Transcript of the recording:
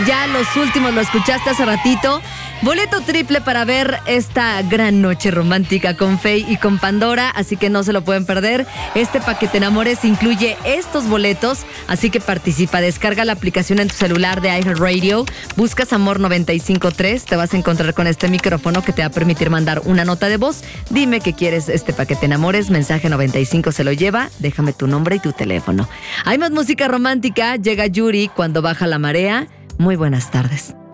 ya los últimos, lo escuchaste hace ratito. Boleto triple para ver esta gran noche romántica con Faye y con Pandora, así que no se lo pueden perder. Este paquete enamores incluye estos boletos, así que participa. Descarga la aplicación en tu celular de iHeartRadio, buscas Amor 95.3, te vas a encontrar con este micrófono que te va a permitir mandar una nota de voz. Dime que quieres este paquete enamores, mensaje 95 se lo lleva, déjame tu nombre y tu teléfono. Hay más música romántica, llega Yuri, Cuando baja la marea. Muy buenas tardes.